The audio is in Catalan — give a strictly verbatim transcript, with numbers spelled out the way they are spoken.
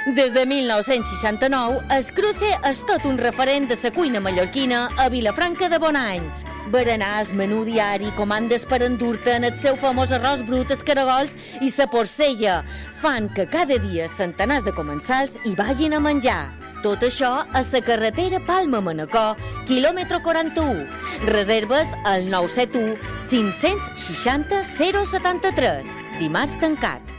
Des de mil nou-cents seixanta-nou, es Cruce és tot un referent de la cuina mallorquina a Vilafranca de Bonany. Berenars, menú diari, comandes per endur-te en el seu famós arròs brut, escaragols i la porcella fan que cada dia centenars de comensals hi vagin a menjar. Tot això a la carretera Palma-Manacor, quilòmetre quaranta-u. Reserves al nou set u cinc seixanta zero setanta-tres. Dimarts tancat.